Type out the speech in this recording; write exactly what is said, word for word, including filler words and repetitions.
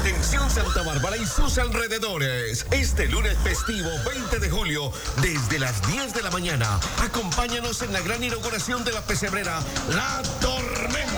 Atención Santa Bárbara y sus alrededores. Este lunes festivo veinte de julio, desde las diez de la mañana, acompáñanos en la gran inauguración de la pesebrera La Tormenta.